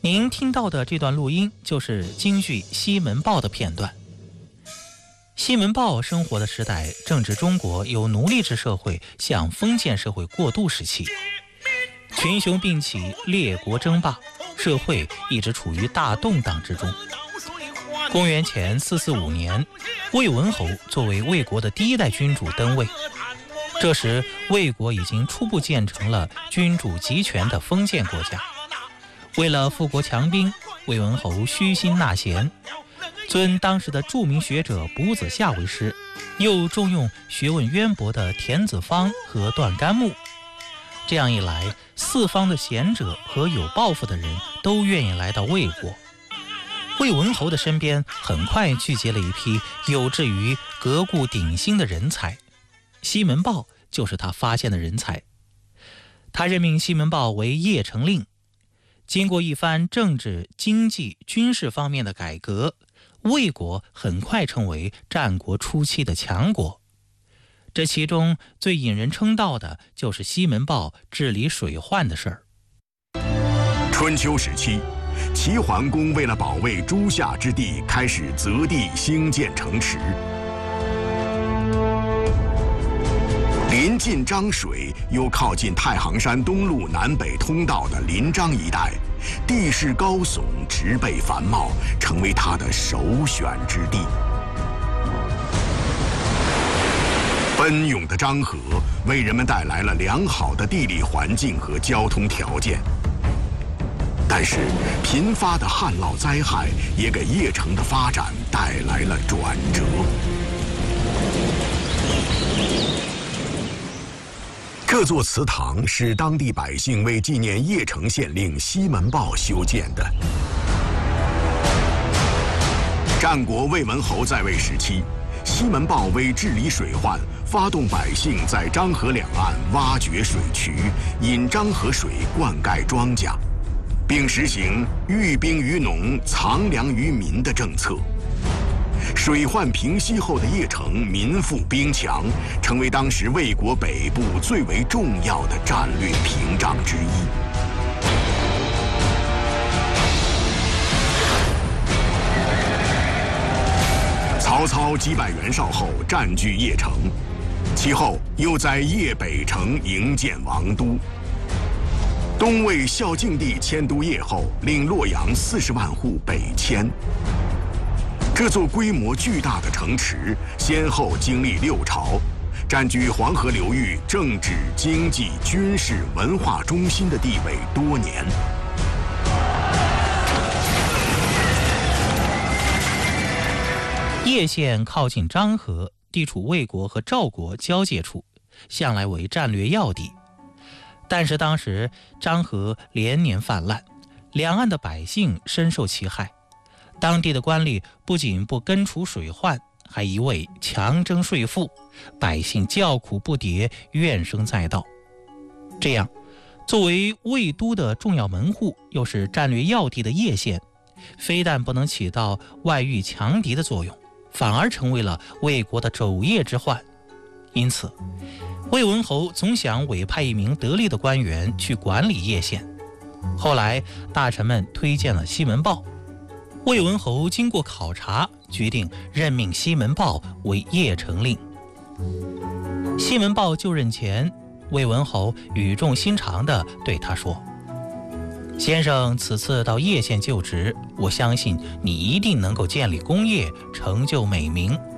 您听到的这段录音就是京剧《西门豹》的片段。西门豹生活的时代正值中国由奴隶制社会向封建社会过渡时期，群雄并起，列国争霸，社会一直处于大动荡之中。公元前445年，魏文侯作为魏国的第一代君主登位。这时，魏国已经初步建成了君主集权的封建国家。为了富国强兵，魏文侯虚心纳贤，尊当时的著名学者卜子夏为师，又重用学问渊博的田子方和段干木。这样一来，四方的贤者和有抱负的人都愿意来到魏国。魏文侯的身边很快聚集了一批有志于革故鼎新的人才，西门豹就是他发现的人才。他任命西门豹为邺城令。经过一番政治、经济、军事方面的改革，魏国很快成为战国初期的强国。这其中最引人称道的就是西门豹治理水患的事儿。 春秋时期，齐桓公为了保卫诸夏之地，开始择地兴建城池。临近漳水又靠近太行山东路南北通道的临漳一带，地势高耸，植被繁茂，成为他的首选之地。奔涌的漳河为人们带来了良好的地理环境和交通条件，但是频发的旱涝灾害也给邺城的发展带来了转折。这座祠堂是当地百姓为纪念邺城县令西门豹修建的。战国魏文侯在位时期，西门豹为治理水患，发动百姓在漳河两岸挖掘水渠，引漳河水灌溉庄稼，并实行寓兵于农、藏粮于民的政策。水患平息后的邺城民富兵强，成为当时魏国北部最为重要的战略屏障之一。曹操击败袁绍后占据邺城，其后又在邺北城营建王都。东魏孝敬帝迁都邺后，令洛阳40万户北迁。这座规模巨大的城池先后经历6朝，占据黄河流域政治、经济、军事、文化中心的地位多年。 邺县靠近漳河，地处魏国和赵国交界处，向来为战略要地。但是当时漳河连年泛滥，两岸的百姓深受其害。当地的官吏不仅不根除水患，还一味强征税赋，百姓叫苦不迭，怨声载道。这样，作为魏都的重要门户，又是战略要地的邺县，非但不能起到外御强敌的作用，反而成为了魏国的肘腋之患。因此，魏文侯总想委派一名得力的官员去管理邺县。后来，大臣们推荐了西门豹。魏文侯经过考察，决定任命西门豹为邺城令。西门豹就任前，魏文侯语重心长地对他说：“先生此次到邺县就职，我相信你一定能够建立功业，成就美名。